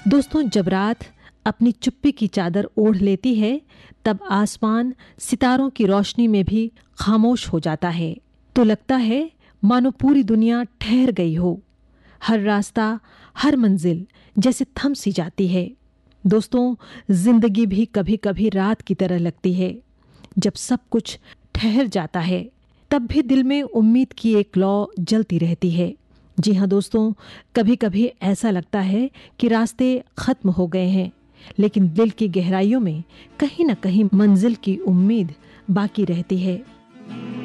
दोस्तों, जब रात अपनी चुप्पी की चादर ओढ़ लेती है, तब आसमान सितारों की रोशनी में भी खामोश हो जाता है। तो लगता है मानो पूरी दुनिया ठहर गई हो। हर रास्ता, हर मंजिल जैसे थम सी जाती है। दोस्तों, जिंदगी भी कभी कभी रात की तरह लगती है। जब सब कुछ ठहर जाता है, तब भी दिल में उम्मीद की एक लौ जलती रहती है। जी हाँ दोस्तों, कभी कभी ऐसा लगता है कि रास्ते खत्म हो गए हैं, लेकिन दिल की गहराइयों में कहीं ना कहीं मंजिल की उम्मीद बाकी रहती है।